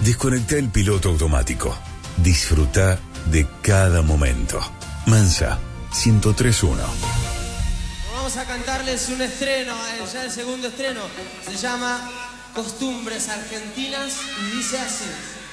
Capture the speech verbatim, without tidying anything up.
Desconecta el piloto automático. Disfruta de cada momento. Mansa, ciento tres punto uno. Vamos a cantarles un estreno, eh, ya el segundo estreno. Se llama Costumbres Argentinas y dice así.